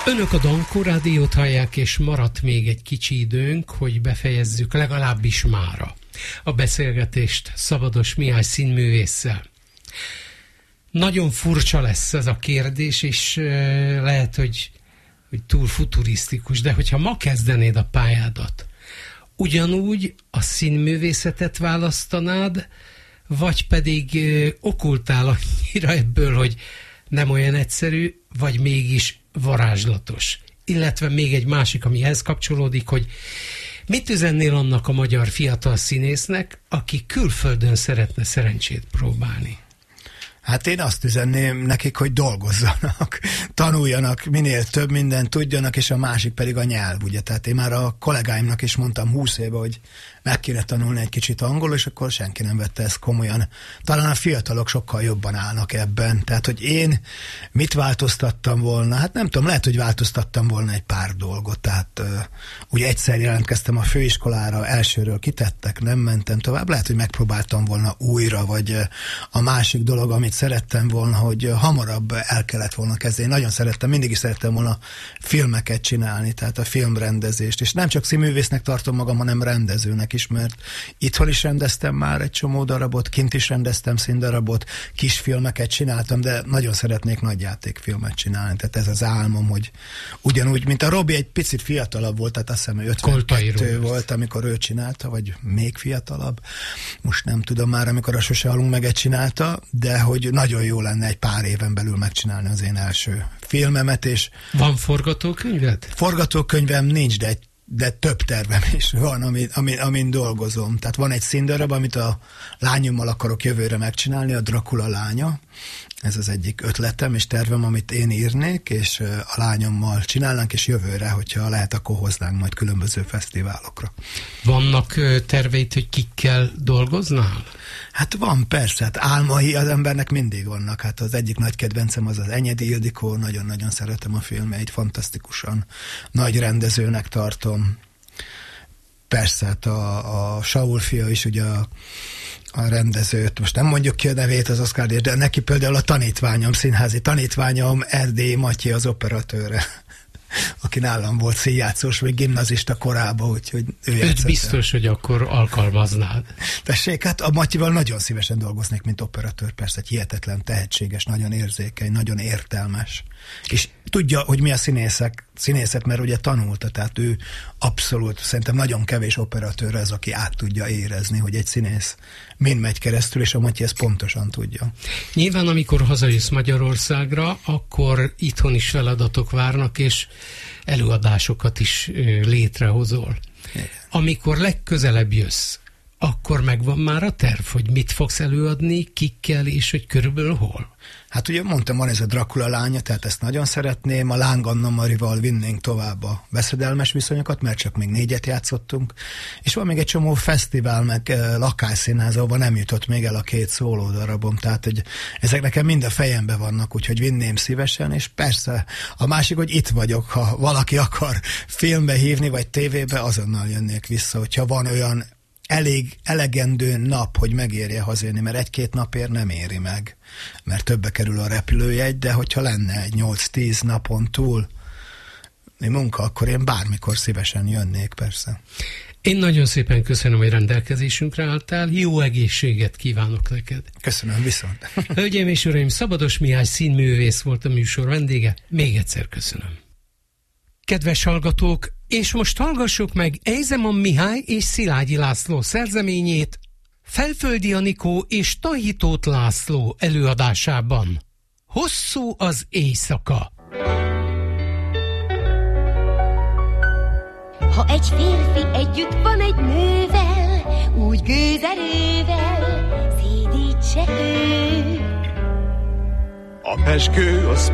Önök a Dankó Rádiót hallják, és maradt még egy kicsi időnk, hogy befejezzük legalábbis mára a beszélgetést Szabados Mihály színművésszel. Nagyon furcsa lesz ez a kérdés, és lehet, hogy túl futurisztikus, de hogyha ma kezdenéd a pályádat, ugyanúgy a színművészetet választanád, vagy pedig okultál annyira ebből, hogy nem olyan egyszerű, vagy mégis varázslatos. Illetve még egy másik, ami ehhez kapcsolódik, hogy mit üzennél annak a magyar fiatal színésznek, aki külföldön szeretne szerencsét próbálni? Hát én azt üzenném nekik, hogy dolgozzanak, tanuljanak, minél több mindent tudjanak, és a másik pedig a nyelv, ugye. Tehát én már a kollégáimnak is mondtam 20 éve, hogy meg kéne tanulni egy kicsit angolul, és akkor senki nem vette ezt komolyan. Talán a fiatalok sokkal jobban állnak ebben. Tehát, hogy én mit változtattam volna? Hát nem tudom, lehet, hogy változtattam volna egy pár dolgot. Tehát ugye egyszer jelentkeztem a főiskolára, elsőről kitettek, nem mentem tovább. Lehet, hogy megpróbáltam volna újra, vagy a másik dolog, amit szerettem volna, hogy hamarabb el kellett volna kezdeni. Nagyon szerettem, mindig is szerettem volna filmeket csinálni, tehát a filmrendezést. És nem csak színművésznek tartom magam, hanem rendezőnek is, mert itthon is rendeztem már egy csomó darabot, kint is rendeztem színdarabot, kisfilmeket csináltam, de nagyon szeretnék nagyjátékfilmet csinálni. Tehát ez az álmom, hogy ugyanúgy, mint a Robi egy picit fiatalabb volt, tehát azt hiszem, hogy 52 volt, amikor ő csinálta, vagy még fiatalabb. Most nem tudom már, amikor a Sose halunk meg csinálta, de hogy nagyon jó lenne egy pár éven belül megcsinálni az én első filmemet, és... Van forgatókönyved? Forgatókönyvem nincs, de több tervem is van, amin dolgozom. Tehát van egy színdarab, amit a lányommal akarok jövőre megcsinálni, a Dracula lánya. Ez az egyik ötletem és tervem, amit én írnék, és a lányommal csinálnánk, és jövőre, hogyha lehet, akkor hoznánk majd különböző fesztiválokra. Vannak terveid, hogy kikkel dolgoznál? Hát van, persze, hát álmai az embernek mindig vannak. Hát az egyik nagy kedvencem az Enyedi Ildikó, nagyon-nagyon szeretem a filmeit, fantasztikusan nagy rendezőnek tartom. Persze, hát a Saul fia is, ugye a rendezőt, most nem mondjuk ki a nevét az Oscar-díjat, de neki például a tanítványom, színházi tanítványom, Erdélyi Matyi az operatőre, aki nálam volt színjátszós, vagy gimnazista korában, úgyhogy ő játszott. Biztos, hogy akkor alkalmaznád. Tessék, hát a Matyival nagyon szívesen dolgoznék, mint operatőr, persze, egy hihetetlen, tehetséges, nagyon érzékeny, nagyon értelmes. És tudja, hogy mi a színészet, mert ugye tanulta, tehát ő abszolút, szerintem nagyon kevés operatőr az, aki át tudja érezni, hogy egy színész mind megy keresztül, és a Matyi ezt pontosan tudja. Nyilván, amikor hazajössz Magyarországra, akkor itthon is feladatok várnak, és előadásokat is létrehozol. Igen. Amikor legközelebb jössz, akkor megvan már a terv, hogy mit fogsz előadni, kikkel, és hogy körülbelül hol? Hát ugye mondtam, van ez a Dracula lánya, tehát ezt nagyon szeretném. A Láng Anna Marival vinnénk tovább a veszedelmes viszonyokat, mert csak még 4 játszottunk. És van még egy csomó fesztivál, meg lakásszínház, ahova nem jutott még el a 2 szóló darabom. Tehát, hogy ezek nekem mind a fejembe vannak, úgyhogy vinném szívesen, és persze a másik, hogy itt vagyok, ha valaki akar filmbe hívni, vagy tévébe, azonnal jönnék vissza, hogyha van olyan elegendő nap, hogy megérje hazajönni, mert 1-2 napért nem éri meg, mert többe kerül a repülőjegy, de hogyha lenne egy 8-10 napon túl munka, akkor én bármikor szívesen jönnék, persze. Én nagyon szépen köszönöm, hogy rendelkezésünkre álltál, jó egészséget kívánok neked. Köszönöm, viszont. Hölgyeim és uraim, Szabados Mihály színművész volt a műsor vendége, még egyszer köszönöm. Kedves hallgatók, és most hallgassuk meg Ejzeman Mihály és Szilágyi László szerzeményét Felföldi Anikó és Tahitót László előadásában. Hosszú az éjszaka. Ha egy férfi együtt van egy nővel, úgy gőzerővel szédítse őt. A pezsgő az